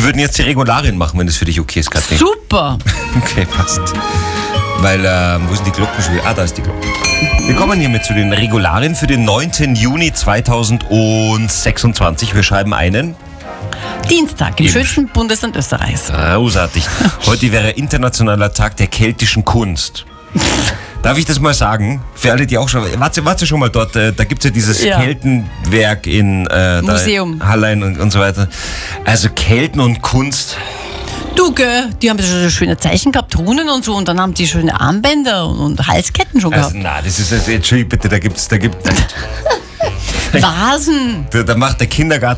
Wir würden jetzt die Regularien machen, wenn das für dich okay ist, Katrin. Super. Okay, passt. Weil, wo sind die Glocken schon wieder? Da ist die Glocke. Wir kommen hiermit zu den Regularien für den 9. Juni 2026. Wir schreiben einen. Dienstag im schönsten Bundesland Österreichs. Großartig. Heute wäre Internationaler Tag der keltischen Kunst. Darf ich das mal sagen? Für alle, die auch schon... Warte schon mal dort. Da gibt es ja dieses Keltenwerk in Museum. Hallein und so weiter. Also Kelten und Kunst... Du, gell, die haben schon schöne Zeichen gehabt, Runen und so, und dann haben die schöne Armbänder und Halsketten schon gehabt. Also, das ist... Entschuldigung, bitte, da gibt Vasen. Da macht der Kindergarten